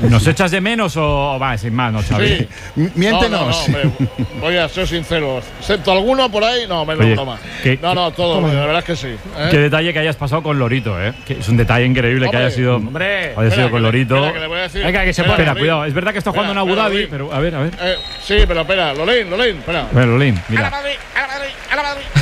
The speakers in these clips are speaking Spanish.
¿Nos echas de menos o va, sin más, no, Xavi? Sí. Miéntenos. No, voy a ser sincero. ¿Excepto alguno por ahí? No, me lo toma. Todo, de verdad es que sí. Qué detalle que hayas pasado con Lorito, ¿eh? Que es un detalle increíble que haya sido con Lorito. Espera, que le voy a decir. Venga, que se espera, cuidado. Es verdad que está jugando en Abu Dhabi, pero a ver. Sí, pero espera, Lolín, espera. Bueno, Lolín, mira. A la Madrid.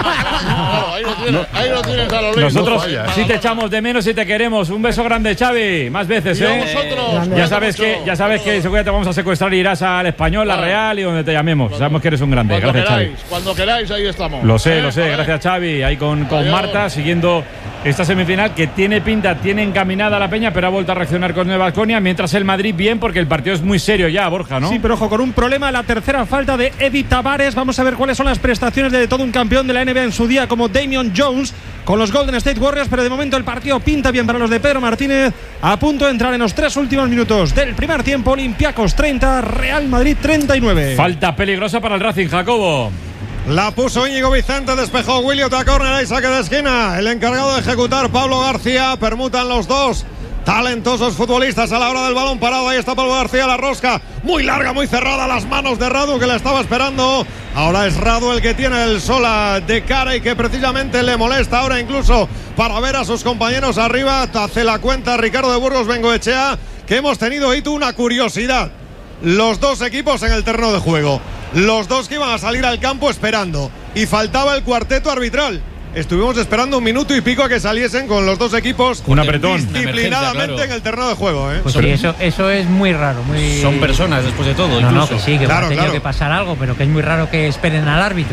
Ahí lo tienes a Lolín. Nosotros sí te echamos de menos y te queremos. Un beso grande, Xavi. Más veces, ¿eh? Ya sabes que seguro te vamos a secuestrar y irás al Español, la Real y donde te llamemos. Sabemos que eres un grande. Gracias, Xavi. Cuando queráis, ahí estamos. Lo sé. Gracias, Xavi. Ahí con Marta, siguiendo esta semifinal que tiene pinta, tiene encaminada la Peña, pero ha vuelto a reaccionar con Nueva Baskonia. Mientras el Madrid bien, porque el partido es muy serio ya, Borja, ¿no? Sí, pero ojo, con un problema, la tercera falta de Eddie Tavares. Vamos a ver cuáles son las prestaciones de todo un campeón de la NBA en su día, como Damian Jones, con los Golden State Warriors. Pero de momento el partido pinta bien para los de Pedro Martínez, a punto de entrar en los 3 últimos minutos del primer tiempo. Olympiacos 30, Real Madrid 39. Falta peligrosa para el Racing, Jacobo. La puso Íñigo Vicente, despejó Williot a córner y saque de esquina. El encargado de ejecutar, Pablo García. Permutan los dos talentosos futbolistas a la hora del balón parado. Ahí está Pablo García, la rosca muy larga, muy cerrada, las manos de Radu, que la estaba esperando. Ahora es Radu el que tiene el Sola de cara y que precisamente le molesta ahora incluso para ver a sus compañeros arriba. Hace la cuenta Ricardo de Burgos Bengoechea, que hemos tenido ahí una curiosidad. Los dos equipos en el terreno de juego, los dos que iban a salir al campo esperando, y faltaba el cuarteto arbitral. Estuvimos esperando 1 minuto y pico a que saliesen con los dos equipos un apretón disciplinadamente en el terreno de juego, ¿eh? Pues sí, eso es muy raro. Son personas después de todo. No, que sí, que ha tenido que pasar algo, pero que es muy raro que esperen al árbitro.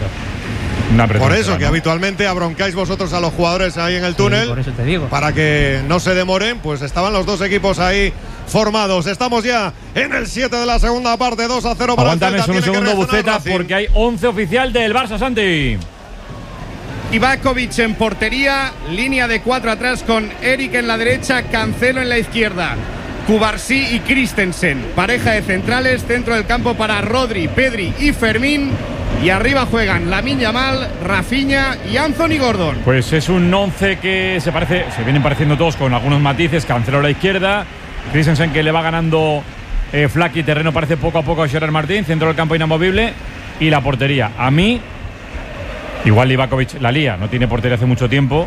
Por eso que habitualmente abroncáis vosotros a los jugadores ahí en el túnel, por eso te digo, para que no se demoren. Pues estaban los dos equipos ahí formados. Estamos ya en el 7 de la segunda parte, 2-0 para Aguántame el Celta. Un segundo, Buceta, porque hay 11 oficial del Barça, Santi. Livakovic en portería, línea de 4 atrás con Eric en la derecha, Cancelo en la izquierda, Cubarsí y Christensen, pareja de centrales, centro del campo para Rodri, Pedri y Fermín, y arriba juegan Lamine Yamal, Rafinha y Anthony Gordon. Pues es un 11 que se vienen pareciendo todos con algunos matices. Cancelo a la izquierda, Christensen que le va ganando Flaky terreno, parece poco a poco a Gerard Martín, centro del campo inamovible, y la portería. A mí, igual Livakovic la lía, no tiene portería hace mucho tiempo,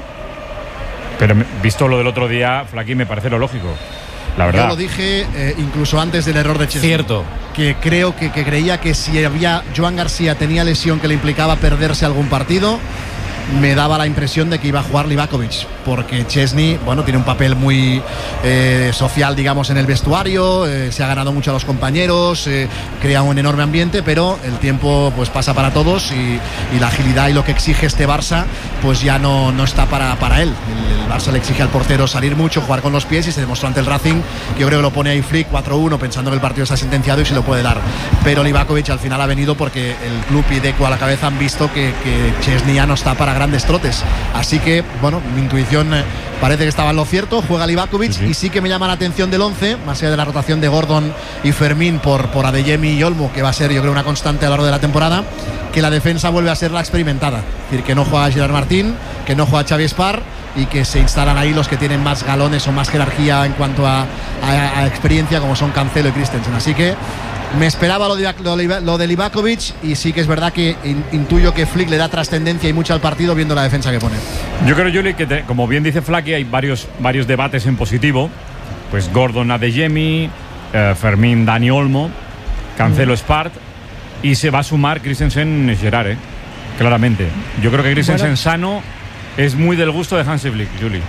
pero visto lo del otro día, Flaky me parece lo lógico. La verdad. Yo lo dije incluso antes del error de Chesney. Cierto. Que creo que creía que si Joan García tenía lesión que le implicaba perderse algún partido, me daba la impresión de que iba a jugar Livakovic, porque Chesney, bueno, tiene un papel muy social, digamos, en el vestuario, se ha ganado mucho a los compañeros, crea un enorme ambiente, pero el tiempo pues pasa para todos y la agilidad y lo que exige este Barça pues ya no está para él. El Barça le exige al portero salir mucho, jugar con los pies, y se demostró ante el Racing. Yo creo que lo pone ahí Flick 4-1 pensando que el partido está sentenciado y se lo puede dar, pero Livakovic al final ha venido porque el club y Deco a la cabeza han visto que Chesney ya no está para grandes trotes, así que bueno, mi intuición parece que estaba en lo cierto. Juega Livakovic, y sí que me llama la atención del 11, más allá de la rotación de Gordon y Fermín por Adeyemi y Olmo, que va a ser yo creo una constante a lo largo de la temporada, que la defensa vuelve a ser la experimentada, es decir, que no juega Gerard Martín, que no juega Xavi Espar, y que se instalan ahí los que tienen más galones o más jerarquía en cuanto a experiencia, como son Cancelo y Christensen. Así que me esperaba lo de Livakovic, y sí que es verdad que intuyo que Flick le da trascendencia y mucho al partido viendo la defensa que pone. Yo creo, Juli, que como bien dice Flaky, hay varios debates en positivo. Pues Gordon, Adeyemi, Fermín, Dani Olmo, Cancelo, Spart, y se va a sumar Christensen, Gerard, claramente. Yo creo que Christensen sano es muy del gusto de Hansi Flick, Juli.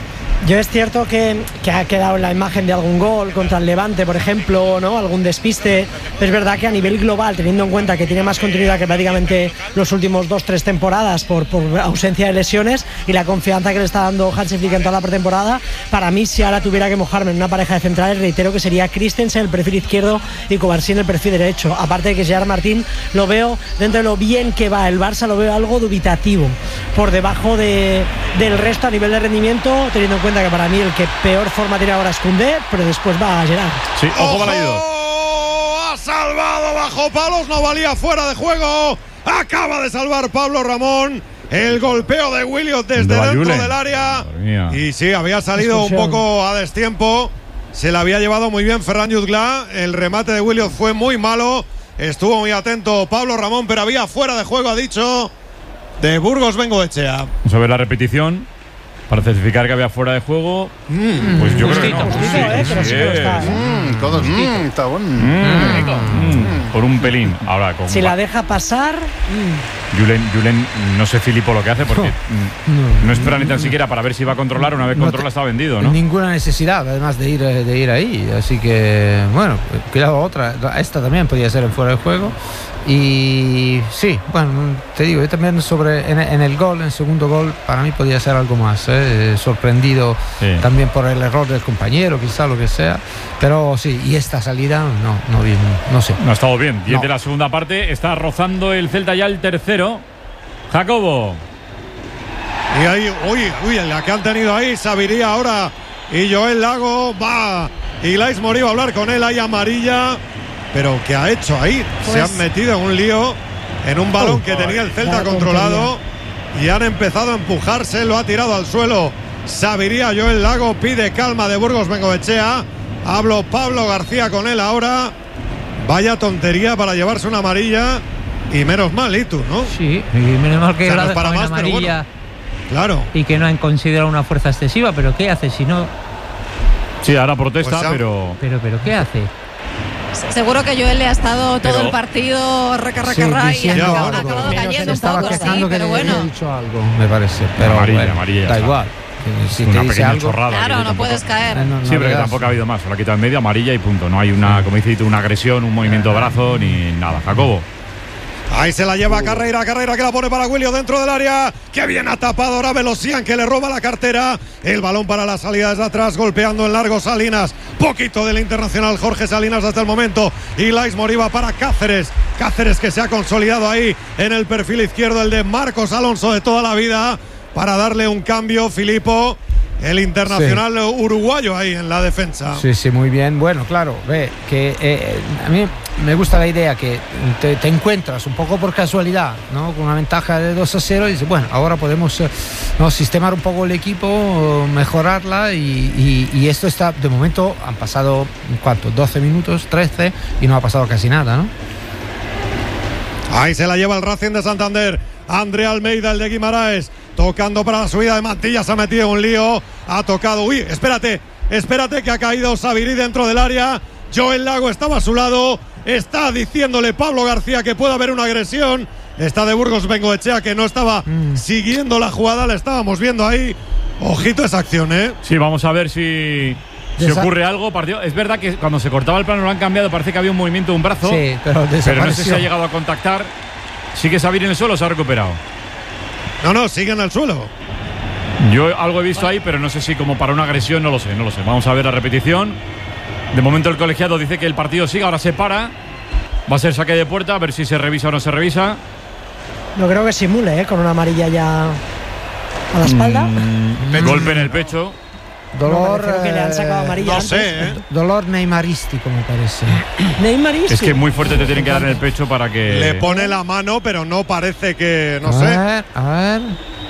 Yo es cierto que ha quedado la imagen de algún gol contra el Levante, por ejemplo, ¿no? Algún despiste. Es verdad que a nivel global, teniendo en cuenta que tiene más continuidad que prácticamente los últimos 2-3 temporadas por ausencia de lesiones y la confianza que le está dando Hansi Flick en toda la pretemporada, para mí, si ahora tuviera que mojarme en una pareja de centrales, reitero que sería Christensen en el perfil izquierdo y Cubarsí en el perfil derecho. Aparte de que Gerard Martín lo veo, dentro de lo bien que va el Barça, lo veo algo dubitativo, por debajo del resto a nivel de rendimiento, teniendo en cuenta que para mí el que peor forma tiene ahora es Koundé, pero después va a Gerard. Sí, ojo, Balaidos. Ha salvado bajo palos, no valía, fuera de juego. Acaba de salvar Pablo Ramón. El golpeo de Williot desde dentro del área. Y sí, había salido un poco a destiempo. se la había llevado muy bien Ferran Jutgla. El remate de Williams fue muy malo. Estuvo muy atento Pablo Ramón, pero había fuera de juego, ha dicho, de Burgos Bengoechea. Vamos a ver la repetición para certificar que había fuera de juego. Pues yo creo que no. Está bueno. Por un pelín. Ahora, con si la deja pasar. Julen, no sé Filipo lo que hace porque no espera ni tan siquiera para ver si va a controlar. Una vez controla está vendido, ¿no? Ninguna necesidad, además de ir ahí. Así que, bueno, cuidado otra. Esta también podía ser en fuera de juego. Y sí, bueno, te digo, yo también en el gol, en el segundo gol, para mí podía ser algo más, sorprendido también por el error del compañero, quizá lo que sea, pero sí, y esta salida no sé. No ha estado bien, 10 de la segunda parte, está rozando el Celta ya el tercero. Jacobo. Y ahí, uy, la que han tenido ahí, Sabiría ahora, y Joel Lago, va, y Lais Morí va a hablar con él, hay amarilla. Pero ¿qué ha hecho ahí? Pues se han metido en un lío, en un balón que tenía el Celta controlado, y han empezado a empujarse, lo ha tirado al suelo Sabiría. Joel Lago pide calma de Burgos Bengoechea. Hablo Pablo García con él ahora. Vaya tontería para llevarse una amarilla, y menos mal, ¿y tú, no? Sí, y menos mal que o sea, la no para más, amarilla, bueno, claro. y que no han considerado una fuerza excesiva, pero ¿qué hace si no? Sí, ahora protesta, Pues pero ¿qué hace? Seguro que Joel le ha estado todo el partido y ha acabado cayendo un poco, sí, pero bueno. Ha dicho algo, me parece, pero amarilla da igual. Si una te dice pequeña algo, chorrada. Claro, no puedes caer. Sí, pero que tampoco ha habido más. Se lo ha quitado en medio, amarilla y punto. No hay una, como dice, una agresión, un movimiento de brazo ni nada. Jacobo. Ahí se la lleva Carreira que la pone para Williams dentro del área. Que bien ha tapado ahora Velosian, que le roba la cartera. El balón para la salida desde atrás, golpeando en largo Salinas. Poquito del internacional Jorge Salinas hasta el momento. Y Lais Moriba para Cáceres. Cáceres que se ha consolidado ahí en el perfil izquierdo, el de Marcos Alonso de toda la vida, para darle un cambio, Filipo. El internacional uruguayo ahí en la defensa. Sí, muy bien. Bueno, claro, ve que a mí me gusta la idea que te encuentras un poco por casualidad, ¿no? Con una ventaja de 2-0 y dices, bueno, ahora podemos sistemar un poco el equipo, mejorarla y esto está, de momento han pasado, ¿cuánto? 12 minutos, 13 y no ha pasado casi nada, ¿no? Ahí se la lleva el Racing de Santander. André Almeida, el de Guimaraes, tocando para la subida de Mantilla, se ha metido en un lío, ha tocado, uy, espérate que ha caído Sabirí dentro del área. Joel Lago estaba a su lado, está diciéndole Pablo García que puede haber una agresión. Está de Burgos Bengoechea, que no estaba siguiendo la jugada, la estábamos viendo ahí. Ojito esa acción, ¿eh? Sí, vamos a ver si ocurre algo. Es verdad que cuando se cortaba el plano lo han cambiado, parece que había un movimiento de un brazo, sí, pero no sé si ha llegado a contactar. ¿Sigue Sabirí en el suelo o se ha recuperado? No, sigue en el suelo. Yo algo he visto ahí, pero no sé si como para una agresión, no lo sé. Vamos a ver la repetición. De momento el colegiado dice que el partido sigue, ahora se para. Va a ser saque de puerta, a ver si se revisa o no se revisa. No creo que simule, con una amarilla ya a la espalda. Golpe en el pecho. Dolor, creo que le han sacado amarilla no sé, dolor neymarístico me parece. Neymarístico. Es que muy fuerte te tienen que dar en el pecho para que... Le pone la mano, pero no parece que... No sé. A ver.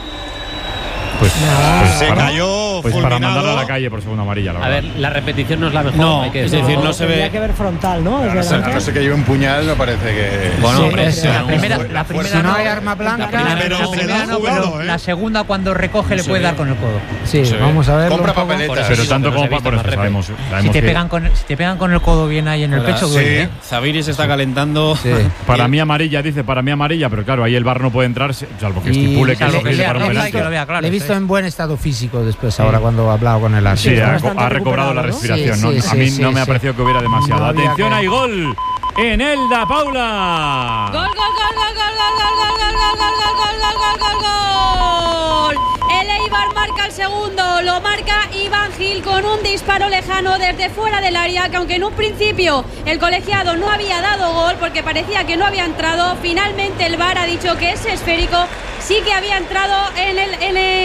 Pues se cayó pues fulminado. para mandarla a la calle por segunda amarilla, la verdad. A ver, la repetición no es la mejor. No, hay que es decir, no se ve. Tendría que ver frontal, ¿no? No sé que lleve un puñal, no parece que... Bueno, Sí, hombre, sí, la primera Si no hay arma blanca, pero la segunda cuando recoge le puede dar con el codo. Sí, vamos a ver. Compra papeletas. Pero tanto como para... Por eso sabemos Si te pegan con el codo bien ahí en el pecho, duele, ¿eh? Zabiri se está calentando. Sí. Para mí amarilla, pero claro, ahí el VAR no puede entrar, salvo que estipule que es lo que dice para un penalti. Le he visto en buen estado físico después, ahora cuando ha hablado con el árbitro. Sí, ha recobrado la respiración, ¿no? A mí no me ha parecido que hubiera demasiado. Atención, hay gol en Elda, Paula. Gol. El Eibar marca el segundo, lo marca Iván Gil con un disparo lejano desde fuera del área, que aunque en un principio el colegiado no había dado gol porque parecía que no había entrado, finalmente el VAR ha dicho que ese esférico sí que había entrado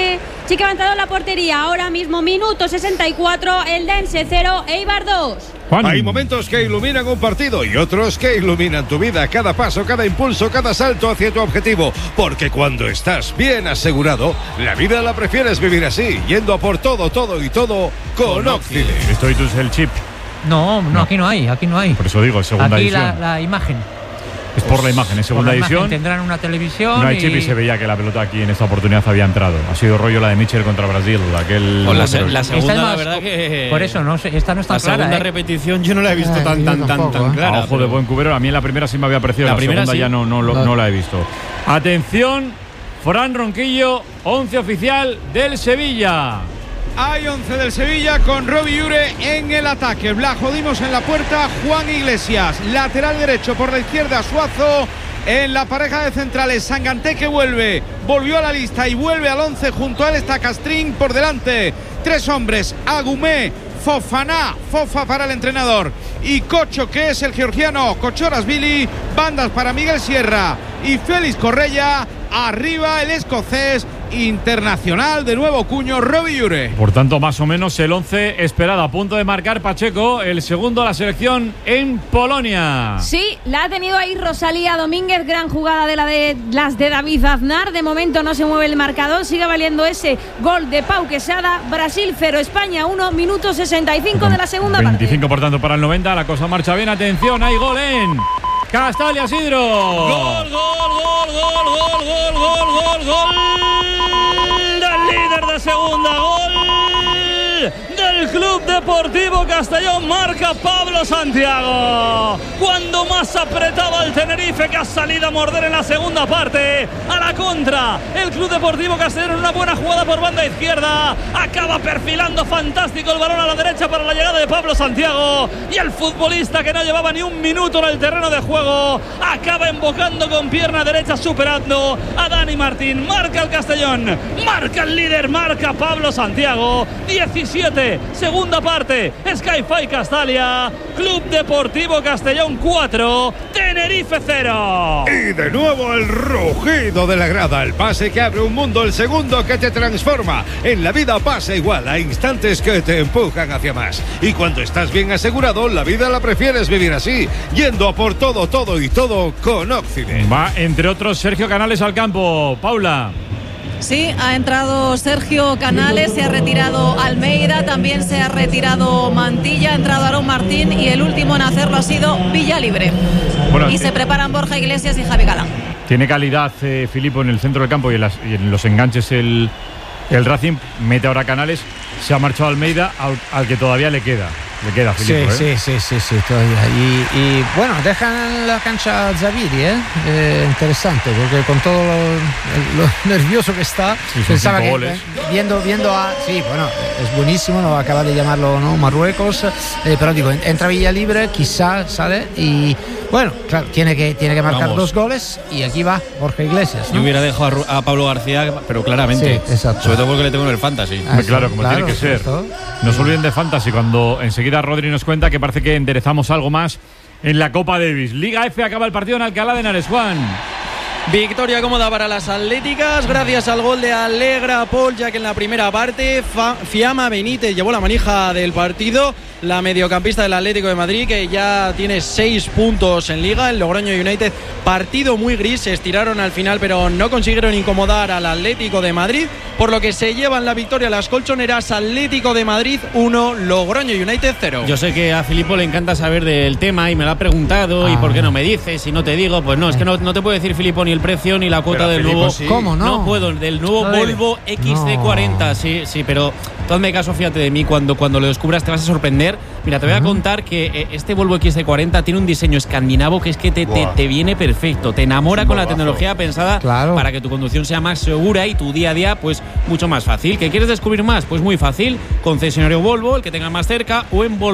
en la portería. Ahora mismo minuto 64, el Dense 0, Eibar 2. Juan. Hay momentos que iluminan un partido y otros que iluminan tu vida. Cada paso, cada impulso, cada salto hacia tu objetivo. Porque cuando estás bien asegurado, la vida la prefieres vivir así, yendo a por todo, todo y todo con Occident. ¿Esto y tú es el chip? No, aquí no hay. Por eso digo, es segunda aquí edición. La imagen. Es por la imagen, es segunda edición. Tendrán una televisión. No hay chip y se veía que la pelota aquí en esta oportunidad había entrado. Ha sido rollo la de Mitchell contra Brasil. La segunda, la verdad que. Por eso, esta no está clara. La segunda repetición yo no la he visto tan clara. A ojo de buen cubero. A mí en la primera sí me había parecido. La segunda sí. Ya no la he visto. Atención, Fran Ronquillo, 11 oficial del Sevilla. Hay 11 del Sevilla con Robbie Ure en el ataque. Blajo Dimos en la puerta, Juan Iglesias. Lateral derecho por la izquierda, Suazo. En la pareja de centrales, Sanganté que volvió a la lista y vuelve al 11. Junto a él está Castrín por delante. 3 hombres, Agumé, Fofana, Fofa para el entrenador y Cocho, que es el georgiano, Kochorasvili. Bandas para Miguel Sierra y Félix Correia. Arriba el escocés internacional de nuevo cuño, Robbie Ure. Por tanto, más o menos el 11 esperado. A punto de marcar Pacheco, el segundo a la selección en Polonia. Sí, la ha tenido ahí Rosalía Domínguez. Gran jugada de las de David Aznar. De momento no se mueve el marcador. Sigue valiendo ese gol de Pau Quesada. Brasil 0, España 1, minuto 65 de la segunda 25 parte. por tanto para el 90. La cosa marcha bien. Atención, hay gol en Castalia Sidro. Gol del líder de segunda, gol del Club Deportivo Castellón. Marca Pablo Santiago. Cuando más apretaba el Tenerife, que ha salido a morder en la segunda parte. A la contra, el Club Deportivo Castellón en una buena jugada por banda izquierda. Acaba perfilando fantástico el balón a la derecha para la llegada de Pablo Santiago. Y el futbolista, que no llevaba ni un minuto en el terreno de juego, acaba embocando con pierna derecha, superando a Dani Martín. Marca el Castellón, marca el líder, marca Pablo Santiago. 17, segunda parte, Sky-Fi Castalia, Club Deportivo Castellón 4, Tenerife 0. Y de nuevo el rugido de la grada, el pase que abre un mundo, el segundo que te transforma. En la vida pasa igual, a instantes que te empujan hacia más. Y cuando estás bien asegurado, la vida la prefieres vivir así, yendo a por todo, todo y todo con Occident. Va, entre otros, Sergio Canales al campo. Paula. Sí, ha entrado Sergio Canales, se ha retirado Almeida, también se ha retirado Mantilla, ha entrado Aarón Martín y el último en hacerlo ha sido Villalibre. Bueno, y se preparan Borja Iglesias y Javi Galán. Tiene calidad Filipo en el centro del campo y en los enganches el Racing. Mete ahora Canales, se ha marchado Almeida, al que todavía le queda Filipo. Sí, todavía. Y bueno, dejan la cancha a Zaviri, interesante, porque con todo lo nervioso que está, pensaba que viendo a... Sí, bueno, es buenísimo, no acaba de llamarlo, ¿no? Marruecos, pero digo, entra Villalibre, quizá sale y... Bueno, claro, tiene que marcar 2 goles y aquí va Borja Iglesias, ¿no? Yo hubiera dejado a Pablo García, pero claramente. Sí, exacto. Sobre todo porque le tengo en el Fantasy. Claro, tiene que ser. No se olviden de Fantasy, cuando enseguida Rodri nos cuenta que parece que enderezamos algo más en la Copa Davis. Liga F, acaba el partido en Alcalá de Henares. Juan. Victoria cómoda para las atléticas gracias al gol de Alegra Paul, ya que en la primera parte Fiamma Benítez llevó la manija del partido. La mediocampista del Atlético de Madrid, que ya tiene 6 puntos en Liga. El Logroño United, partido muy gris, se estiraron al final pero no consiguieron incomodar al Atlético de Madrid, por lo que se llevan la victoria las colchoneras. Atlético de Madrid 1, Logroño United 0. Yo sé que a Filipo le encanta saber del tema y me lo ha preguntado. ¿Y por qué no me dices? Y no te digo, pues no, es que no te puedo decir, Filipo, ni el precio ni la cuota del nuevo. Sí. ¿Cómo no? No puedo, del nuevo Volvo XC40. Sí, pero tú hazme caso, fíjate de mí, cuando lo descubras te vas a sorprender. Mira, te voy a contar que este Volvo XC40 tiene un diseño escandinavo que es que te viene perfecto, te enamora con la tecnología pensada para que tu conducción sea más segura y tu día a día pues mucho más fácil. ¿Qué quieres descubrir más? Pues muy fácil, concesionario Volvo, el que tenga más cerca, o en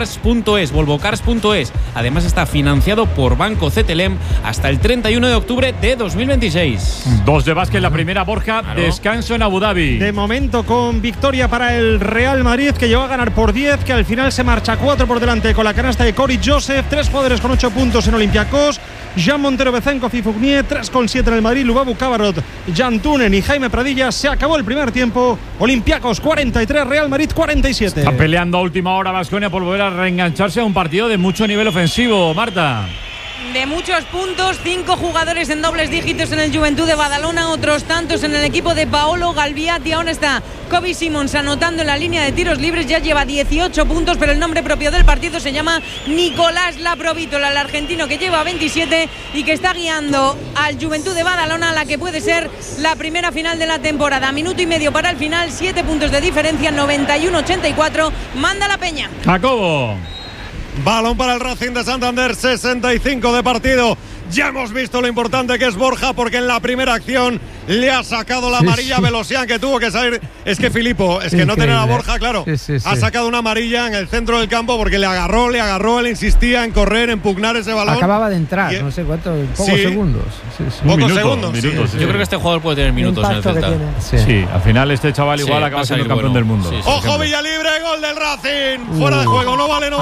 volvocars.es. Además está financiado por Banco CTLM hasta el 31 de octubre de 2026. 2 de básquet, la primera, Borja, descanso en Abu Dhabi. De momento con victoria para el Real Madrid, que llegó a ganar por 10, que al final se marcha 4 por delante con la canasta de Cory Joseph. 3 jugadores con 8 puntos en Olympiacos. Jean Montero, Bezenkov y Fournier, 3,7 en el Madrid, Lubabu, Cabarrot, Jan Tunen y Jaime Pradilla. Se acabó el primer tiempo. Olympiacos 43, Real Madrid 47. Está peleando a última hora Baskonia por volver a reengancharse a un partido de mucho nivel ofensivo, Marta. De muchos puntos, 5 jugadores en dobles dígitos en el Juventud de Badalona, otros tantos en el equipo de Paolo Galviati. Ahora está Kobe Simons anotando en la línea de tiros libres, ya lleva 18 puntos, pero el nombre propio del partido se llama Nicolás Laprovítola, el argentino que lleva 27 y que está guiando al Juventud de Badalona a la que puede ser la primera final de la temporada. Minuto y medio para el final, 7 puntos de diferencia, 91-84, manda la Peña. Jacobo. Balón para el Racing de Santander, 65 de partido. Ya hemos visto lo importante que es Borja, porque en la primera acción le ha sacado la amarilla a Velosian, que tuvo que salir. Es que Filipo, es que no tener a Borja, claro, ha sacado una amarilla en el centro del campo porque le agarró, él insistía en correr, en pugnar ese balón. Acababa de entrar, no sé cuánto, pocos segundos. Pocos segundos. Yo creo que este jugador puede tener minutos en el Celta. Sí, al final este chaval igual acaba siendo campeón del mundo. ¡Ojo, Villalibre! ¡Gol del Racing! Fuera de juego, no vale.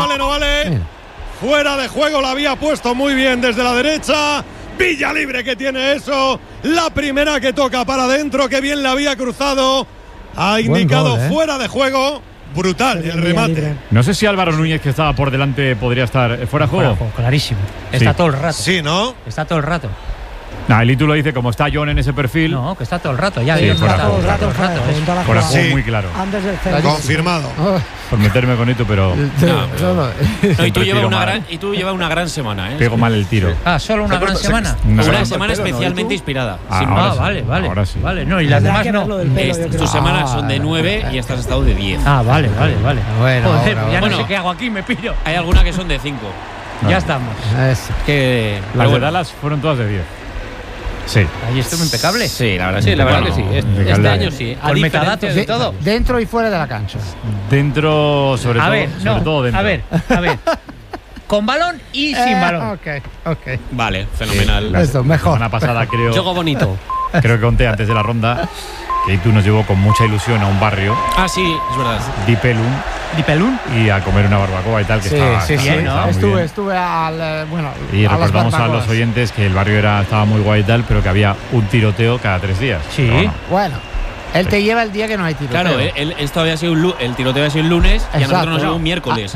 Fuera de juego, la había puesto muy bien desde la derecha. Villalibre que tiene eso. La primera que toca para adentro, que bien la había cruzado. Ha indicado fuera de juego. Brutal el remate. No sé si Álvaro Núñez, que estaba por delante, podría estar fuera de juego. Clarísimo. Está todo el rato. Sí, ¿no? Está todo el rato. El Itu lo dice, como está John en ese perfil. No, que está todo el rato. Ya fuera todo el rato. Fuera juego muy claro. Confirmado. Por meterme con Itu, pero. Y tú llevas una gran semana, ¿eh? Pego mal el tiro. Solo una gran semana. Una semana especialmente inspirada. Vale. Ahora sí. Vale, no, y las demás no. Tus semanas son de 9 y estas has estado de 10. Vale. Bueno, joder, ya no sé qué hago aquí, me pillo. Hay alguna que son de 5. Ya estamos. Las de Dallas fueron todas de 10. Sí. Ahí estuvo impecable. Sí, la verdad que sí. Este año sí. Con metadatos y todo. Dentro y fuera de la cancha. Dentro, sobre todo dentro. A ver. Con balón y sin balón. Ok. Vale, fenomenal. Esto, mejor. La semana pasada creo. Juego bonito. Creo que conté antes de la ronda que Itu nos llevó con mucha ilusión a un barrio. Sí, es verdad. Dipelún. Y a comer una barbacoa y tal, que estaba bien, ¿no? Estuve y recordamos a los oyentes que el barrio estaba muy guay y tal, pero que había un tiroteo cada 3 días. Sí. Bueno. Él te lleva el día que no hay tiroteo. Claro, esto había sido el tiroteo había sido el lunes. Y a nosotros nos llevó un miércoles.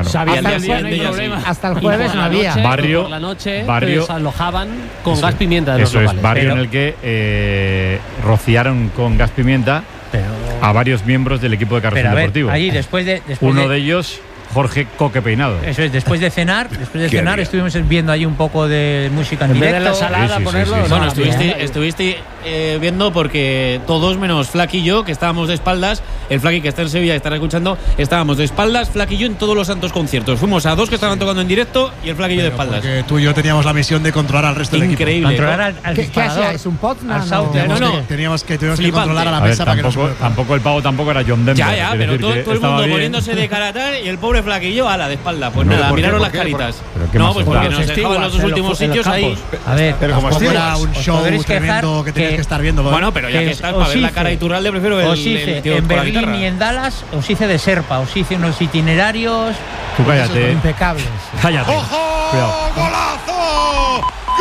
Hasta el jueves no había. Barrio, por la noche barrio, alojaban con gas pimienta de los Eso locales. Es, barrio en el que rociaron con gas pimienta a varios miembros del equipo de Carrusel Deportivo. Allí después Uno de ellos, Jorge Coque Peinado. Eso es, después de cenar estuvimos viendo ahí un poco de música en directo. En vez de la ensalada, ponerlo. Bueno, estuviste viendo, porque todos menos Flaky y yo, que estábamos de espaldas. El Flaky, que está en Sevilla y estará escuchando, estábamos de espaldas, Flaky y yo, en todos los santos conciertos. Fuimos a 2 que estaban tocando en directo y el Flaky y yo de espaldas. Porque tú y yo teníamos la misión de controlar al resto del equipo. Increíble. Controlar al ¿Qué hacía? ¿Es un pot? Teníamos que controlar a la mesa para que tampoco el pavo tampoco era John Denver. Ya, pero todo el mundo poniéndose de cara tal y el pobre Flaky y yo a la de espalda. Pues nada, miraron las caritas. No, pues porque nos dejaban los 2 últimos sitios ahí. A ver, pero como era un show tremendo que tenías que estar viendo. Bueno, pero ya que estás para ver la cara de Iturralde, prefiero el tío en con la Berlín guitarra. y en Dallas os hice de Serpa, os hice unos itinerarios. Tú cállate. Impecables. Cállate. ¡Ojo! Cuidado. ¡Golazo!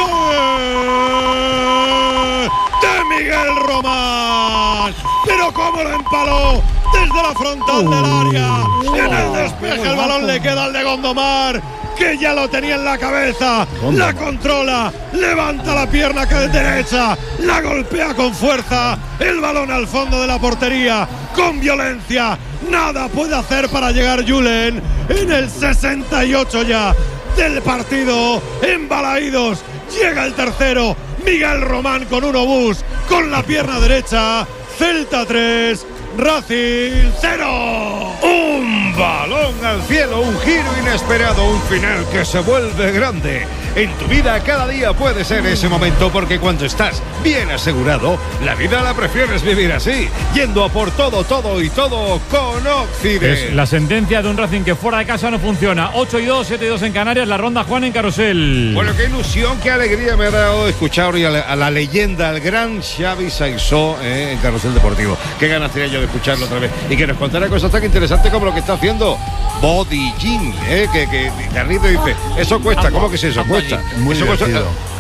¡Gol de Miguel Román! Pero cómo lo empaló desde la frontal del área. En el despeje el balón le queda al de Gondomar, que ya lo tenía en la cabeza. La controla, levanta la pierna que de derecha, la golpea con fuerza. El balón al fondo de la portería, con violencia. Nada puede hacer para llegar Julen en el 68 ya del partido. Embalaídos, llega el tercero. Miguel Román con un obús, con la pierna derecha. Celta 3, Racing 0. Un balón al cielo, un giro inesperado, un final que se vuelve grande. En tu vida cada día puede ser ese momento, porque cuando estás bien asegurado, la vida la prefieres vivir así, yendo a por todo y todo con Occident. Es la sentencia de un Racing que fuera de casa no funciona. 8-2, 7-2 en Canarias, la ronda Juan en Carrusel. Bueno, qué ilusión, qué alegría me ha dado escuchar hoy a la leyenda, al gran Xavi Saissó en Carrusel Deportivo. Qué ganas tenía yo de escucharlo otra vez y que nos contara cosas tan interesantes como lo que está haciendo Body Gym, que Garrido dice, eso cuesta, ¿cómo que es eso? Cuesta. Muy eso divertido.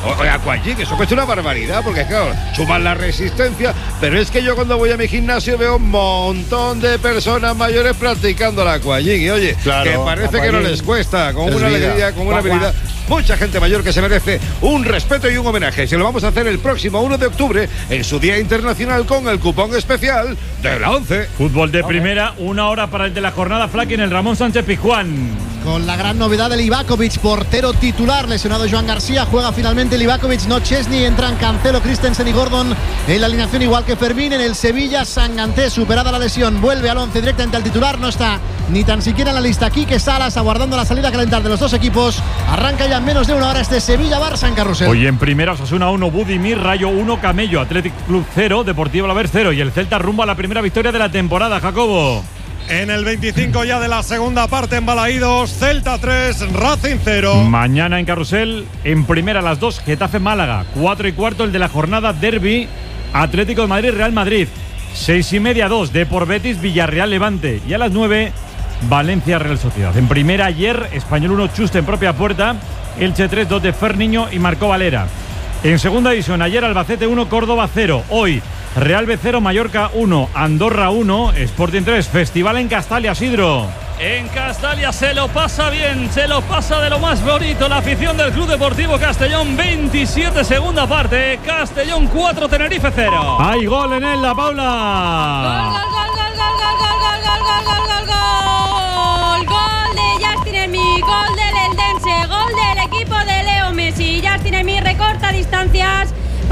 aquagym, eso es una barbaridad, porque claro, suman la resistencia, pero es que yo cuando voy a mi gimnasio veo un montón de personas mayores practicando el aquagym y oye, claro, que parece que no les cuesta, con una alegría, con una habilidad. Mucha gente mayor que se merece un respeto y un homenaje. Se lo vamos a hacer el próximo 1 de octubre en su Día Internacional con el cupón especial de la 11. Fútbol de primera, 1 hora para el de la jornada, Flaky, en el Ramón Sánchez Pizjuán. Con la gran novedad de Livakovic, portero titular, lesionado Joan García, juega finalmente Livakovic, no Chesney, entran Cancelo, Christensen y Gordon en la alineación igual que Fermín. En el Sevilla, Sanganté, superada la lesión, vuelve al 11 directamente al titular, no está ni tan siquiera en la lista Quique Salas, aguardando la salida a calentar de los dos equipos. Arranca ya en menos de 1 hora este Sevilla-Barça en Carrusel. Hoy en primera, Osasuna 1, Budimir, Rayo 1, Camello, Athletic Club 0, Deportivo Alavés 0 y el Celta rumbo a la primera victoria de la temporada, Jacobo. En el 25 ya de la segunda parte en Balaídos, Celta 3, Racing 0. Mañana en Carrusel, en primera a las 2, Getafe-Málaga, 4:15 el de la jornada, Derby, Atlético de Madrid, Real Madrid, 6:30 2, Depor Betis, Villarreal Levante y a las 9, Valencia Real Sociedad. En primera ayer, Español 1, Chuste en propia puerta, Elche 3, 2 de Ferniño y Marcó Valera. En segunda división, ayer Albacete 1, Córdoba 0, hoy Real B 0, Mallorca 1, Andorra 1, Sporting 3, Festival en Castalia, Sidro. En Castalia se lo pasa bien, se lo pasa de lo más bonito la afición del Club Deportivo Castellón. 27 segunda parte, Castellón 4, Tenerife 0. Hay gol en él, la Paula. Gol de Justin Hermí, gol del Eldense, gol del equipo de Leo Messi. Justin Hermí recorta distancias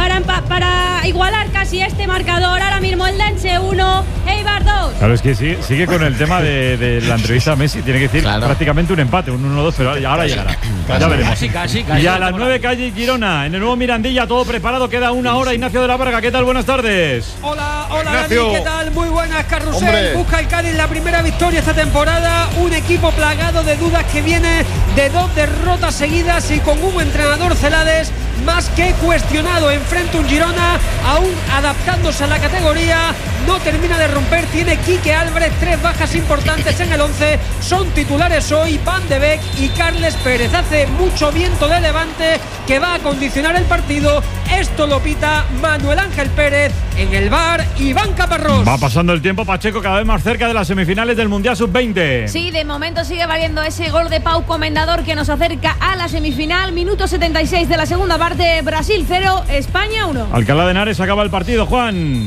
para igualar casi este marcador. Ahora mismo el Eldense 1, Eibar 2. Claro, es que sigue con el tema de la entrevista a Messi. Tiene que decir prácticamente un empate, un 1-2, pero ahora llegará. Ya veremos. Casi, y a las 9, calle Girona, en el nuevo Mirandilla, todo preparado. Queda 1 hora. Ignacio de la Varga, ¿qué tal? Buenas tardes. Hola Dani, ¿qué tal? Muy buenas, Carrusel. Hombre. Busca el Cádiz la primera victoria esta temporada. Un equipo plagado de dudas que viene de 2 derrotas seguidas y con un entrenador Celades más que cuestionado. Enfrenta un Girona aún adaptándose a la categoría, no termina de romper. Tiene Quique Álvarez, 3 bajas importantes en el 11, son titulares hoy Van de Beek y Carles Pérez. Hace mucho viento de levante que va a condicionar el partido. Esto lo pita Manuel Ángel Pérez. En el VAR, Iván Caparrós. Va pasando el tiempo, Pacheco, cada vez más cerca de las semifinales del Mundial Sub-20. Sí, de momento sigue valiendo ese gol de Pau Comendador que nos acerca a la semifinal. Minuto 76 de la segunda parte, Brasil 0, España 1. Alcalá de Henares acaba el partido, Juan.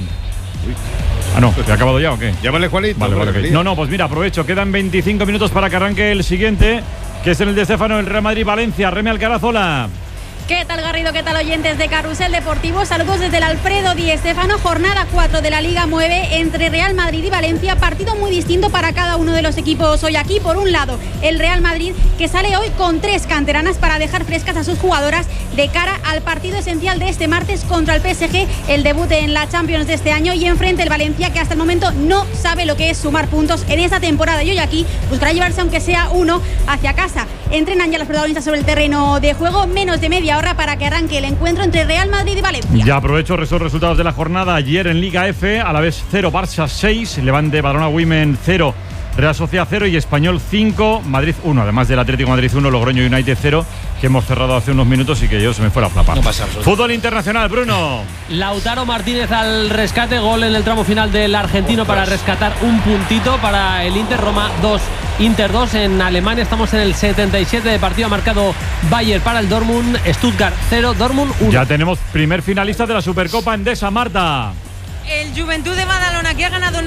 Ah, no, ¿te ha acabado ya o qué? Llámale, Juanito. Vale, okay. No, pues mira, aprovecho. Quedan 25 minutos para que arranque el siguiente, que es en el de Estefano, el Real Madrid-Valencia. Remy Alcaraz, hola. ¿Qué tal, Garrido? ¿Qué tal, oyentes de Carrusel Deportivo? Saludos desde el Alfredo Di Stéfano, jornada 4 de la Liga 9 entre Real Madrid y Valencia. Partido muy distinto para cada uno de los equipos hoy aquí. Por un lado, el Real Madrid, que sale hoy con 3 canteranas para dejar frescas a sus jugadoras de cara al partido esencial de este martes contra el PSG, el debut en la Champions de este año. Y enfrente el Valencia, que hasta el momento no sabe lo que es sumar puntos en esta temporada. Y hoy aquí buscará llevarse, aunque sea uno, hacia casa. Entrenan ya los protagonistas sobre el terreno de juego. Menos de media hora para que arranque el encuentro entre Real Madrid y Valencia. Ya aprovecho esos resultados de la jornada. Ayer en Liga F, Alavés 0, Barça 6, Levante Badalona Women 0, Real Sociedad 0 y Español 5, Madrid 1. Además del Atlético Madrid 1, Logroño United 0, que hemos cerrado hace unos minutos y que yo se me fue la flapa. No pasa Fútbol internacional, Bruno. Lautaro Martínez al rescate, gol en el tramo final del argentino para rescatar un puntito para el Inter. Roma 2, Inter 2. En Alemania estamos en el 77 de partido, ha marcado Bayer para el Dortmund, Stuttgart 0, Dortmund 1. Ya tenemos primer finalista de la Supercopa Endesa, Marta. El Juventud de Badalona, que ha ganado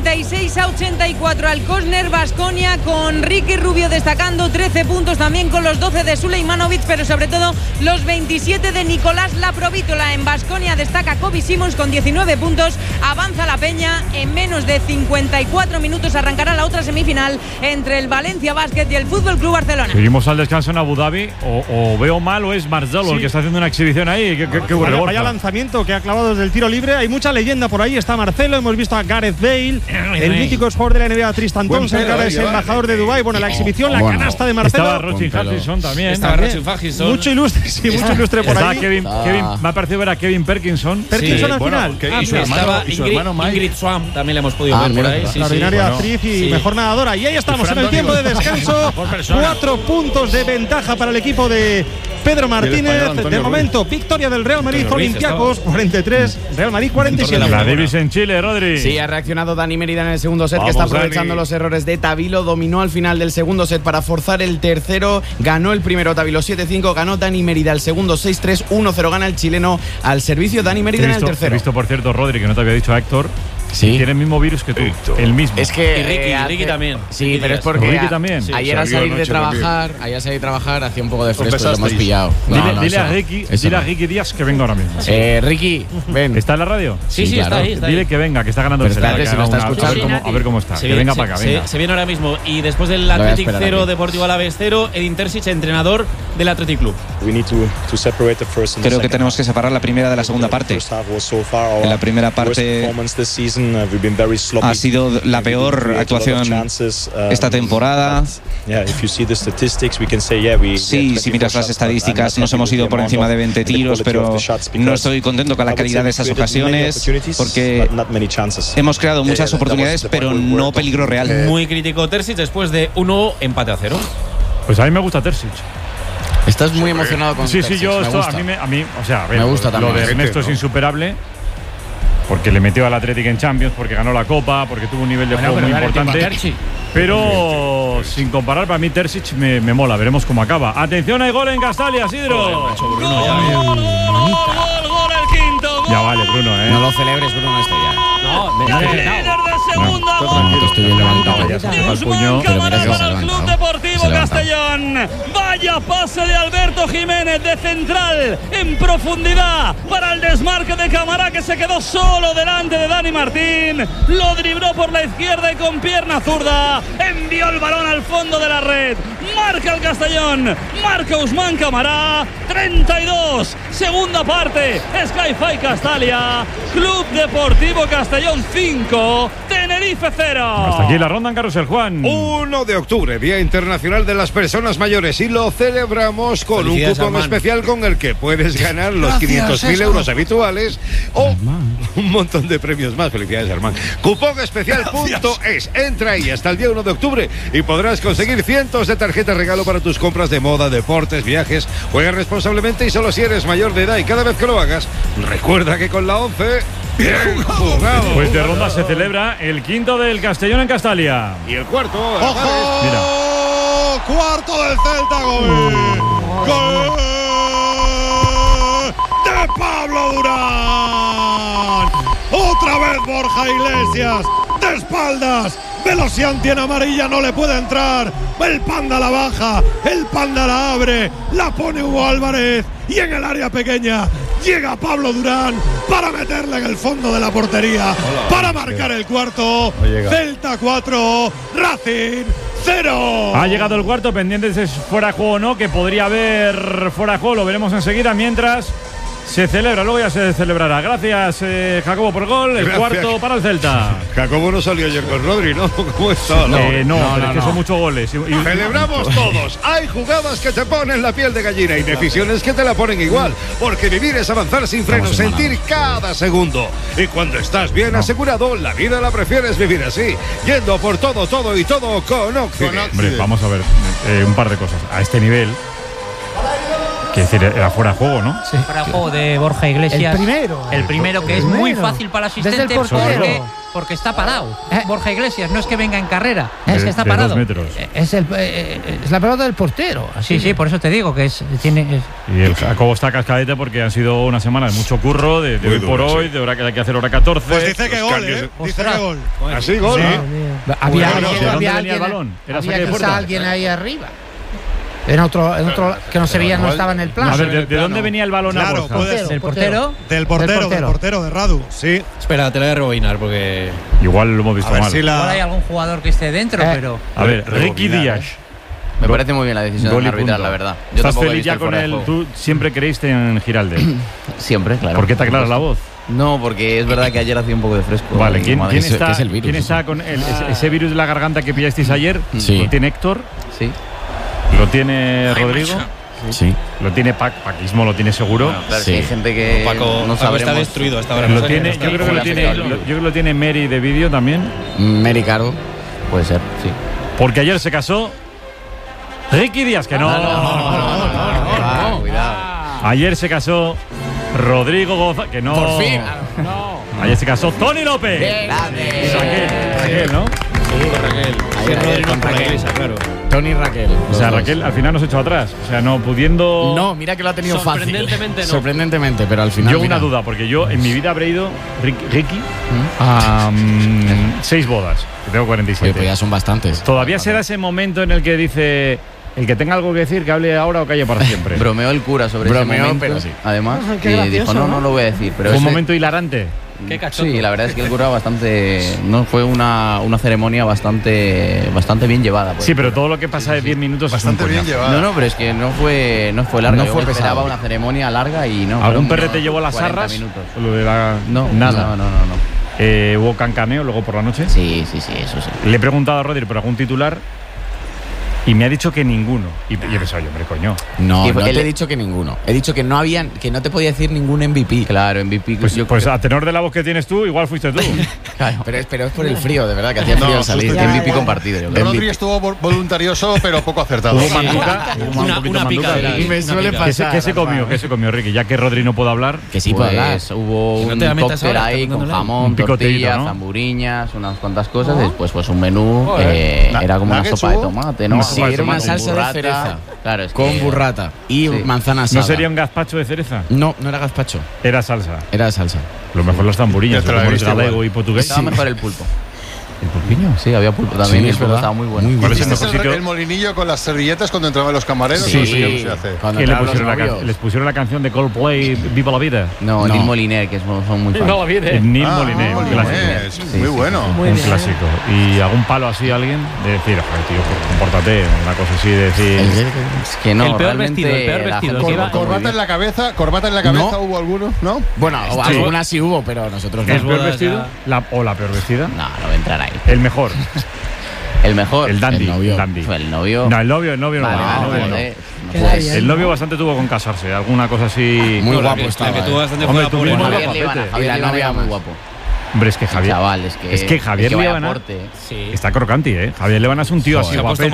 96-84 al Kosner Baskonia, con Ricky Rubio destacando 13 puntos, también con los 12 de Sulejmanovic, pero sobre todo los 27 de Nicolás Laprovítola. En Baskonia destaca Kobe Simons con 19 puntos. Avanza la Peña, en menos de 54 minutos arrancará la otra semifinal entre el Valencia Basket y el Fútbol Club Barcelona. Seguimos al descanso en Abu Dhabi. O veo mal o es Marzolo el que está haciendo una exhibición ahí. ¿Qué vaya lanzamiento que ha clavado desde el tiro libre. Hay mucha leyenda por ahí. Está Marcelo, hemos visto a Gareth Bale, el mítico jugador de la NBA Tristan Thompson, que ahora es embajador de Dubái. Bueno, la exhibición, la canasta de Marcelo. Estaba Rochin Hutchinson también. Estaba Rochin Hutchinson. Mucho ilustre, sí, mucho ilustre por ahí. Kevin, me ha parecido ver a Kevin Perkinson. Perkinson al final. Y su hermano Ingrid Swann también la hemos podido ver por ahí. Extraordinaria actriz y mejor nadadora. Y ahí estamos en el tiempo de descanso. 4 puntos de ventaja para el equipo de Pedro Martínez. De momento, victoria del Real Madrid, Olympiacos 43, Real Madrid 47. La Davis en Chile, Rodri. Sí, ha reaccionado Dani Mérida en el segundo set, que está aprovechando los errores de Tavilo. Dominó al final del segundo set para forzar el tercero. Ganó el primero Tavilo 7-5. Ganó Dani Mérida el segundo 6-3. 1-0 gana el chileno al servicio. Dani Mérida en el tercero. He visto, por cierto, Rodri, que no te había dicho a Héctor. Sí. Tiene el mismo virus que tú. El mismo. Es que y Ricky también. Sí, Ricky pero es porque Ricky también. Ayer al salir de trabajar hacía un poco de fresco y lo hemos pillado. Dile a Ricky Díaz que venga ahora mismo. Ricky, ven. ¿Está en la radio? Sí, claro. Está ahí. Dile que venga, que está ganando el set. Si lo está escuchando, a ver cómo está. Que venga para acá, venga. Se viene ahora mismo. Y después del Athletic 0, Deportivo Alavés 0, Edin Terzic, entrenador del Athletic Club. Creo que tenemos que separar la primera de la segunda parte. En la primera parte ha sido la peor actuación esta temporada. Sí, si miras las estadísticas, nos hemos ido por encima de 20 tiros, pero no estoy contento con la calidad de esas ocasiones porque hemos creado muchas oportunidades, pero no peligro real. Muy crítico Terzic después de 1 empate a 0. Pues a mí me gusta Terzic. Estás muy emocionado con Sí, yo esto, a mí, o sea, a ver, me gusta también. Lo de Ernesto es insuperable. Porque le metió al Athletic en Champions, porque ganó la Copa, porque tuvo un nivel de juego muy importante. Pero sin comparar, para mí Terzic me mola. Veremos cómo acaba. Atención, hay gol en Castalia, Sidro. Gol el quinto. Ya vale, Bruno, No lo celebres, Bruno, esto ya. No, líder de segunda. Estoy bien levantado. Ya se me va el puño. Para el Club Deportivo Castellón. Vaya pase de Alberto Jiménez de central en profundidad para el desmarque de Camará, que se quedó solo delante de Dani Martín. Lo dribló por la izquierda y con pierna zurda envió el balón al fondo de la red. Marca el Castellón, marca Usman Camará. 32, segunda parte. Sky-Fi Castalia, Club Deportivo Castellón 5, Tenerife 0. Hasta aquí la ronda en Carrusel, Juan. 1 de octubre, Día Internacional de las Personas Mayores, y lo celebramos con un cupón especial con el que puedes ganar los 500.000 euros habituales o un montón de premios más. Felicidades, Armand. Cupón especial.es. Entra ahí hasta el día 1 de octubre y podrás conseguir cientos de tarjetas regalo para tus compras de moda, deportes, viajes. Juega responsablemente y solo si eres mayor de edad, y cada vez que lo hagas, recuerda que con la 11, bien jugado. Pues de ronda se celebra el quinto del Castellón en Castalia. Y el cuarto. ¡Ojo! Mira. Cuarto del Celta, gol. ¡Gol de Pablo Durán! Otra vez Borja Iglesias, de espaldas. Velocianti en amarilla, no le puede entrar. El Panda la baja, el Panda la abre, la pone Hugo Álvarez, y en el área pequeña llega Pablo Durán para meterla en el fondo de la portería, para marcar el cuarto. Celta 4, Racing 0. Ha llegado el cuarto, pendientes de fuera de juego o no, que podría haber fuera de juego, lo veremos enseguida. Mientras se celebra, luego ya se celebrará. Gracias, Jacobo, por gol. El cuarto para el Celta. Jacobo no salió ayer con Rodri, ¿no? ¿Cómo está? No, es que son muchos goles. Celebramos todos. Hay jugadas que te ponen la piel de gallina y decisiones que te la ponen igual. Porque vivir es avanzar sin frenos, sentir cada segundo. Y cuando estás bien asegurado, la vida la prefieres vivir así. Yendo por todo y todo con Occident. Hombre, vamos a ver un par de cosas. A este nivel, quiero decir, era fuera de juego, ¿no? Sí. Fuera de juego de Borja Iglesias. El primero que es muy fácil para el asistente porque está parado. Borja Iglesias no es que venga en carrera, es que está parado. 2 metros. Es la pelota del portero. Sí, por eso te digo que tiene. Y el Jacobo está cascadete porque han sido unas semanas de mucho curro, de hoy por hoy, de hora que hay que hacer hora 14. Pues dice que gol, dice que gol. Así gol. Había alguien ahí arriba. En otro que no se veía, no estaba en el plan. A ver, ¿de dónde venía el balón? Claro, ¿Del portero? Del portero, de Radu, sí. Espera, te lo voy a rebobinar porque igual lo hemos visto mal. Igual hay algún jugador que esté dentro, pero. A ver, Ricky Díaz. Me parece muy bien la decisión de arbitrar, la verdad. Yo ¿estás feliz ya con él? ¿Tú siempre creíste en Giralde? Siempre, claro. ¿Por qué te aclaras la voz? No, porque es verdad que ayer hacía un poco de fresco. Vale, ¿quién está con ese virus de la garganta que pillasteis ayer? Sí. ¿Lo tiene Héctor? Sí. ¿Lo tiene Rodrigo? Sí. ¿Lo tiene Paquismo? ¿Lo tiene seguro? Bueno, claro, sí. Hay gente que Paco, no Paco está destruido hasta ahora. Yo creo que lo tiene Mary de vídeo también. Mary Caro, puede ser, sí. Porque ayer se casó Ricky Díaz, que no. Cuidado. Ayer se casó Rodrigo González, que no. Por fin. No. Ayer se casó Tony López. Bien, y Raquel, ¿no? Sí, Raquel. Ayer Rodrigo con Raquel, claro. Tony y Raquel. O sea, Raquel al final nos echó atrás. O sea, no pudiendo. No, mira que lo ha tenido fácil. Sorprendentemente no. Sorprendentemente, pero al final. Yo una duda, porque yo en mi vida habré ido, Ricky, a 6 bodas. Que tengo 47. Pues ya son bastantes. Todavía será ese momento en el que dice. El que tenga algo que decir, que hable ahora o calle para siempre. Bromeó el cura sobre ese momento, pero sí. Además, Qué y gracioso, dijo, no lo voy a decir. Pero fue un momento hilarante. Qué cachondo. Sí, la verdad es que el cura bastante... No fue una ceremonia bastante bien llevada. Pues. Sí, pero todo lo que pasa de 10 minutos bastante es un bien llevada. No, pero es que no fue larga. No fue Yo esperaba una ceremonia larga y no. ¿Algún perrete llevó las arras? Minutos. Lo de la... No, nada. No. ¿Hubo cancaneo luego por la noche? Sí, eso sí. Le he preguntado a Rodri por algún titular y me ha dicho que ninguno. Y he pensado, hombre, coño. No te he dicho que ninguno. He dicho que no te podía decir ningún MVP. Claro, MVP. Pues a tenor de la voz que tienes tú, igual fuiste tú. Claro. Pero es por el frío, de verdad, que hacía frío salir. MVP compartido. Yo creo. Rodri estuvo voluntarioso, pero poco acertado. Hubo manduca. Una pica. Me suele pasar. ¿Qué se comió, Ricky? Ya que Rodri no puede hablar. Que sí puede hablar. Hubo un cóctel ahí con jamón, tortilla, zamburiñas, unas cuantas cosas. Después pues un menú. Era como una sopa de tomate, ¿no? Sí, era una salsa de cereza. Claro, es con burrata y manzana asada. ¿No sería un gazpacho de cereza? No era gazpacho. Era salsa. Lo mejor las zamburiñas, como es galego y portugués. Estaba mejor el pulpo. ¿El pulpiño? Sí, había pulpo también. Sí, y el pulpo estaba muy bueno. El molinillo con las servilletas cuando entraban los camareros? Sí. Se hace. Les pusieron la canción de Coldplay, Viva la Vida. No. Neil Moliner, que son muy fans. Viva la Vida. Neil Moliner, un clásico. Muy bueno. Un clásico. ¿Y algún palo así a alguien? De decir, tío, compórtate, una cosa así, de decir. Es que no, el peor vestido. Corbata en la cabeza, ¿hubo alguno? ¿No? Bueno, algunas sí hubo, pero nosotros no. ¿El peor vestido? ¿O la peor vestida? No voy a entrar ahí. El mejor. El mejor. El dandy. El novio. El novio. No, el novio no. El novio bastante tuvo con casarse. Alguna cosa así. Muy guapo estaba. Que tuvo bastante Hombre, tú mismo Javier Líbana muy guapo. Hombre, es que Javier. Chaval, es que Javier Líbana está crocanti, ¿eh? Javier Líbana es un tío así guapete.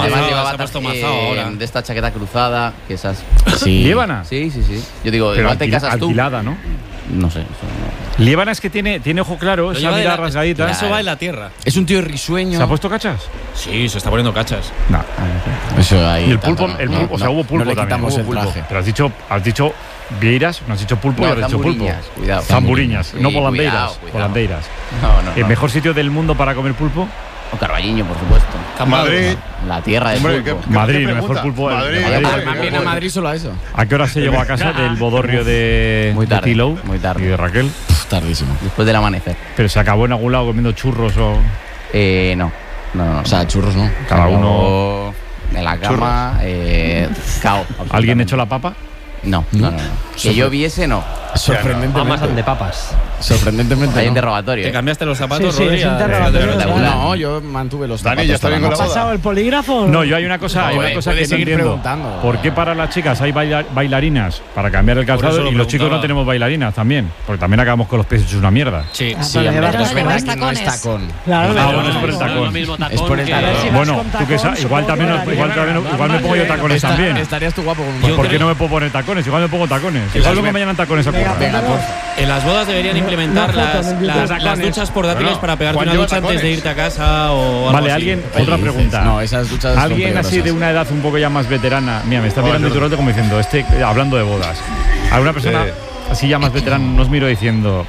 De esta chaqueta cruzada, que esas. Sí. ¿Líbana? Sí. Yo digo, pero igual te casas tú. Alquilada, ¿no? No sé. Líbana es que tiene ojo claro, esa mirada rasgadita. Eso va en la tierra. Es un tío risueño. ¿Se ha puesto cachas? Sí, se está poniendo cachas. No. Eso ahí. Y el pulpo, o sea, hubo pulpo también. Hubo pulpo. Pero has dicho Vieiras, no has dicho pulpo, has dicho pulpo. Cuidado. Zamburiñas, no volandeiras. Volandeiras. No. ¿El mejor sitio del mundo para comer pulpo? O Carballiño, por supuesto. Madrid. La tierra del pulpo. Madrid, el mejor pulpo. Madrid. A Madrid solo a eso. ¿A qué hora se llegó a casa del bodorrio de Tilo? Muy tarde. Y de Raquel. Tardísimo. Después del amanecer. Pero se acabó en algún lado comiendo churros o. No. O sea, churros no. Cada uno en la cama. Cao. ¿Alguien echó la papa? No. Que yo viese, no. Sorprendentemente. De papas. Sorprendentemente. Hay interrogatorio. ¿Te cambiaste los zapatos, Sí, Rodri? No, yo mantuve los zapatos. Dani, ya está bien con la ¿Ha pasado el polígrafo? No, yo hay una cosa que no entiendo. ¿Por qué para las chicas hay bailarinas para cambiar el calzado y los chicos no tenemos bailarinas también? Porque también acabamos con los pies hechos una mierda. Sí. Es verdad que no es tacón. Claro, bueno, es por el tacón. Es por el tacón. Bueno, tú que sabes, igual me pongo yo tacones también. Estarías tú guapo con ¿por qué no me puedo poner tacones? Igual me pongo tacones. Igual luego mañana tacones a currar. Venga, en las bodas deberían implementar las duchas portátiles para pegarte una ducha antes de irte a casa o algo Vale, así. alguien, otra pregunta. No, esas duchas alguien así de una edad un poco ya más veterana. Mira, me está mirando y como diciendo, hablando de bodas. ¿Alguna persona así ya más veterana nos miro diciendo?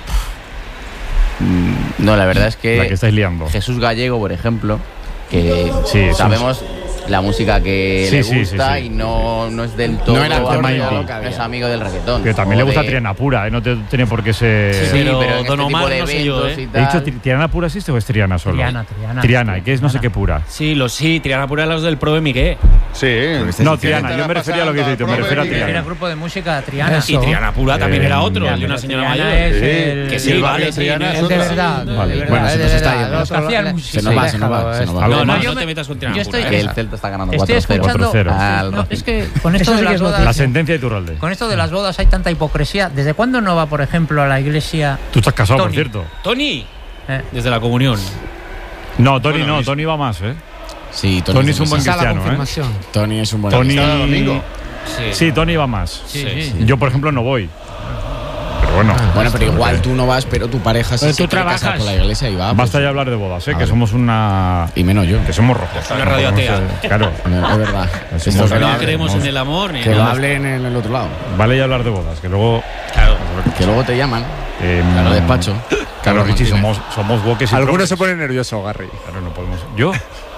No, la verdad es que. La que estáis liando. Jesús Gallego, por ejemplo, que sabemos la música que le gusta y no es del todo. No era es amigo del reggaetón. Que también le gusta Triana Pura, no tiene por qué ser. Sí, pero Don Omar no sé yo, ¿He dicho Triana Pura existe o es Triana solo? Triana, ¿y qué es no sé qué pura? Sí, Triana Pura los del Pro de Miguel. Sí. No, Triana, yo me refería a lo que dices, me refiero a Triana. Era grupo de música Triana. Y Triana Pura también era otro, el de una señora mayor. Que sí, vale, Triana es de verdad. Bueno, se nos está yendo. Se nos va. No te metas con Triana Pura. Que el Celta está ganando 4-0. Estoy escuchando. No, es que con esto de las bodas. La sentencia de Iturralde. Con esto de las bodas hay tanta hipocresía. ¿Desde cuándo no va, por ejemplo, a la iglesia? Tú estás casado, Tony? Por cierto. ¿Tony? Desde la comunión. No, Tony Tony va más, Sí, Tony es un buen cristiano, Tony es un buen Tony, domingo. Sí, Tony va más. Sí. Yo, por ejemplo, no voy. Pero bueno. Bueno, pero igual tú no vas, pero tu pareja sí tú se quiere casar con la iglesia y va. Basta ya hablar de bodas, que somos una... Y menos yo. Que somos rojos. Una radio atea. Claro. Es verdad. Que no creemos en el amor. Que lo hablen en el otro lado. Vale ya hablar de bodas, que luego... Claro. Que luego te llaman. Claro, despacho. Claro, Richie, somos woke y Algunos se ponen nerviosos, Garry. Claro, no podemos... ¿Yo?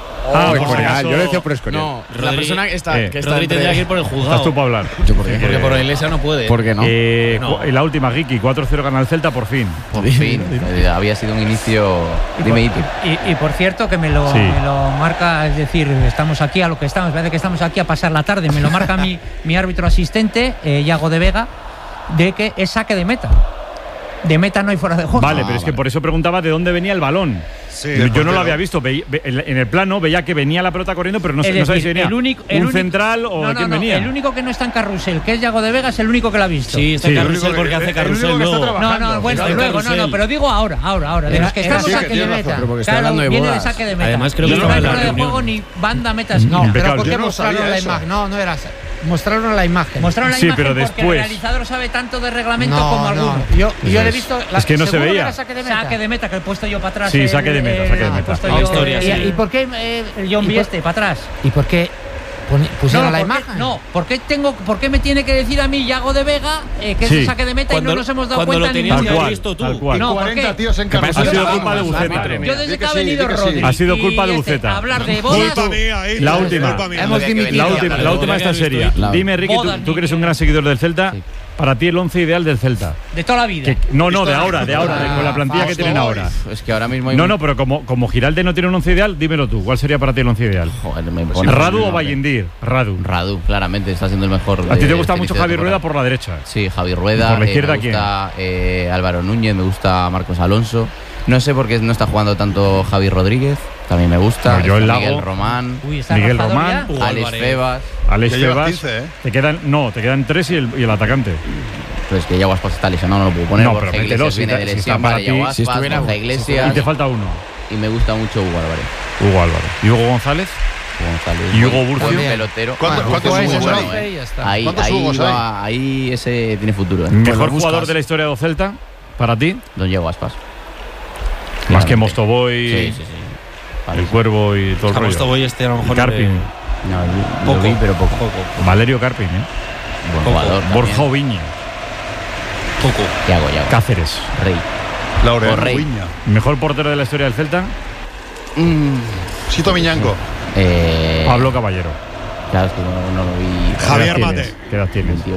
Yo lo decía por Escorial. No, la persona que está... Rodri tendría que ir por el juzgado. Estás tú para hablar. ¿Yo por qué? Porque por la iglesia no puede. ¿Por qué no? Y la última, Giki, 4-0 gana el Celta por fin. Por fin. Había sido un inicio... Y por cierto, que me lo marca, es decir, estamos aquí a lo que estamos, parece que estamos aquí a pasar la tarde, me lo marca mi árbitro asistente, Iago de Vega, de que es saque de meta. De meta no hay fuera de juego. Vale, pero es que por eso preguntaba de dónde venía el balón. Sí, yo no lo había visto. En el plano veía que venía la pelota corriendo, pero no sabía si venía un central o quién venía. El único que no está en carrusel, que es Iago de Vega, es el único que lo ha visto. Sí, está en carrusel porque hace carrusel luego. No, pero digo ahora. De los que estamos saque de meta. Claro, viene de saque de meta. Además, creo que no hay fuera de juego ni banda meta. No, pero ¿por qué mostraron la imagen? No era mostraron la imagen. Mostraron la imagen pero porque después. el realizador sabe tanto de reglamento como alguno. Yo le he visto. Es que no se veía. Saque de meta, que he puesto yo para atrás. Sí, saque de meta. ¿Y por qué el John Bieste para atrás? ¿Y por qué pusieron la imagen? No, ¿por qué me tiene que decir a mí Iago de Vega que es el saque de meta y no nos hemos dado cuenta ni lo tenías visto tú? No, 40 tíos en ha sido culpa de Buceta. Yo desde que ha venido Rodri. Ha sido culpa de Buceta. Hablar de bodas. La última está seria. Dime, Ricky, tú que eres un gran seguidor del Celta. Para ti el 11 ideal del Celta. De toda la vida. No, de ahora, con la plantilla que tienen ahora. Es que ahora mismo hay No, pero como Giralde no tiene un 11 ideal, dímelo tú. ¿Cuál sería para ti el 11 ideal? Joder, ¿Radu o Vallendir? Radu, claramente está siendo el mejor. ¿A ti te gusta mucho Javi Rueda por la derecha? Sí, Javi Rueda. ¿Por la izquierda me gusta Álvaro Núñez, me gusta Marcos Alonso. No sé por qué no está jugando tanto Javi Rodríguez. También me gusta. Miguel Román. Miguel Román. Alex Febas. Alex Febas. 15, te quedan 3 y el atacante. Pues que Iago Aspas está lesionado, no lo puedo poner. No, pero Borja Iglesias viene de lesión para Iago Aspas, Borja Iglesias. Y te falta uno. Y me gusta mucho Hugo Álvarez. ¿Y Hugo González? ¿Y Hugo Burcio? Buen pelotero. ¿Cuántos Hugos hay? Ahí ese tiene futuro. ¿Mejor jugador de la historia de Celta? ¿Para ti? Don Iago Aspas. Más que Mostovoy. Sí. El Cuervo y todo el rollo. Mostovoy a lo mejor. Carpin. Poco, pero poco. Valerio Carpin, Buen jugador. Borja Oviña. Poco. Yago. Cáceres. Rey. Laureano Oviña. ¿Mejor portero de la historia del Celta? Sito Miñanco. Pablo Caballero. Claro, es que no lo vi. Javier Mate. ¿Qué edad tienes? 28.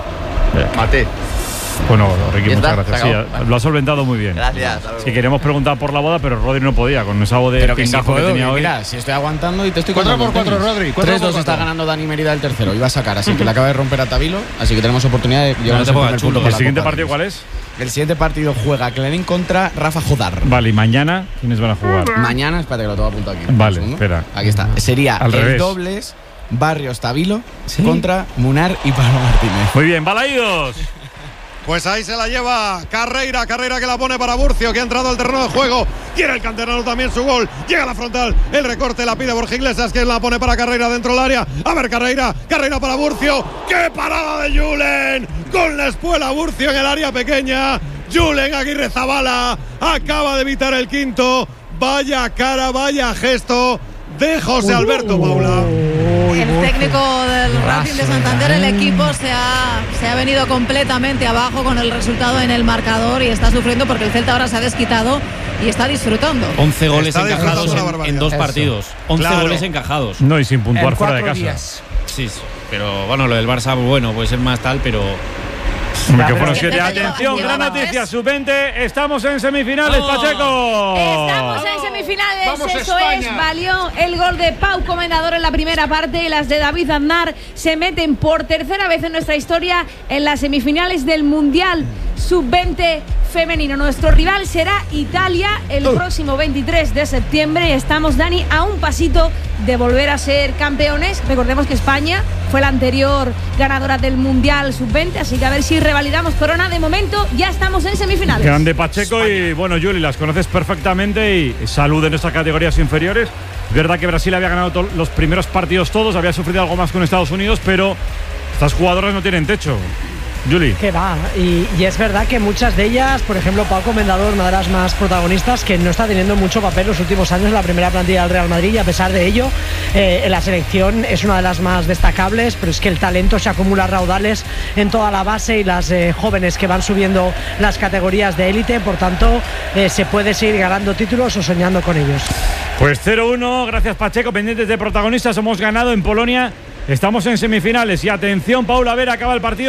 Mate. Bueno, Ricky, muchas gracias. Sí, lo has solventado muy bien. Gracias. Si queríamos preguntar por la boda, pero Rodri no podía, con esa voz de pero que sí puedo, que tenía hoy. Mira, si estoy aguantando y te estoy 4 por 4, Rodri. 3-2 está ganando Dani Mérida el tercero. Iba a sacar, así que le acaba de romper a Tavilo. Así que tenemos oportunidad de llevarnos el primer punto. ¿El siguiente partido cuál es? El siguiente partido juega Klein contra Rafa Jodar. Vale, ¿y mañana quiénes van a jugar? Mañana, espérate que lo tengo apuntado aquí. Vale, espera. Aquí está. Sería al el revés. dobles Barrios Tavilo contra Munar y Pablo Martínez. Muy bien, balaídos. Pues ahí se la lleva Carreira que la pone para Burcio, que ha entrado al terreno de juego. Quiere el canterano también su gol. Llega a la frontal, el recorte la pide Borja Iglesias, que la pone para Carreira dentro del área. A ver, Carreira para Burcio. ¡Qué parada de Julen! Con la espuela Burcio en el área pequeña. Julen Aguirre Zabala acaba de evitar el quinto. Vaya cara, vaya gesto de José Alberto Paula. El técnico del Racing de Santander, el equipo se ha venido completamente abajo con el resultado en el marcador y está sufriendo porque el Celta ahora se ha desquitado y está disfrutando. 11 goles encajados en 2 partidos. 11 goles encajados. No, y sin puntuar fuera de casa. Días. Sí, pero bueno, lo del Barça, bueno, puede ser más tal, pero... Que fueron 7. Atención, gran noticia, sub-20. Estamos en semifinales, Pacheco. Estamos en semifinales. Eso es, valió el gol de Pau Comendador en la primera parte. Y las de David Aznar se meten por tercera vez en nuestra historia en las semifinales del Mundial sub-20 femenino. Nuestro rival será Italia el próximo 23 de septiembre. Estamos, Dani, a un pasito de volver a ser campeones. Recordemos que España fue la anterior ganadora del Mundial sub-20, así que a ver si revalidamos corona. De momento ya estamos en semifinales. Grande Pacheco. España. Y bueno, Juli, las conoces perfectamente y salud en nuestras categorías inferiores. Es verdad que Brasil había ganado los primeros partidos todos, había sufrido algo más con Estados Unidos, pero Estas jugadoras no tienen techo. Juli. Que va, y es verdad que muchas de ellas, por ejemplo, Pau Comendador, una de las más protagonistas, que no está teniendo mucho papel los últimos años en la primera plantilla del Real Madrid, y a pesar de ello, en la selección es una de las más destacables, pero es que el talento se acumula a raudales en toda la base y las jóvenes que van subiendo las categorías de élite, por tanto, se puede seguir ganando títulos o soñando con ellos. Pues 0-1, gracias Pacheco, pendientes de protagonistas, hemos ganado en Polonia, estamos en semifinales y atención, Paula Vera acaba el partido.